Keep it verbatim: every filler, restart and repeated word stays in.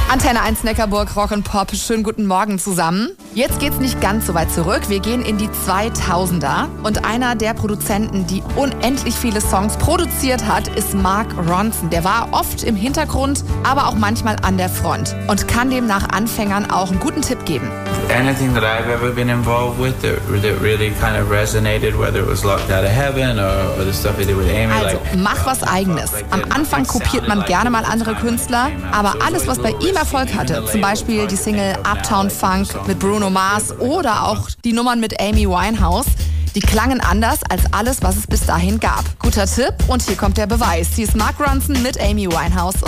Antenne eins Neckarburg, Rock und Pop. Schönen guten Morgen zusammen. Jetzt geht's nicht ganz so weit zurück. Wir gehen in die zweitausender. Und einer der Produzenten, die unendlich viele Songs produziert hat, ist Mark Ronson. Der war oft im Hintergrund, aber auch manchmal an der Front. Und kann demnach Anfängern auch einen guten Tipp geben. Anything that I've ever been involved with that, that really kind of resonated, whether it was Locked Out of Heaven or, or the stuff I did with Amy. Also, like, mach was Eigenes. Am Anfang kopiert man gerne mal andere Künstler, aber alles, was bei ihm Erfolg hatte, zum Beispiel die Single Uptown Funk mit Bruno Mars oder auch die Nummern mit Amy Winehouse, die klangen anders als alles, was es bis dahin gab. Guter Tipp und hier kommt der Beweis. Hier ist Mark Ronson mit Amy Winehouse.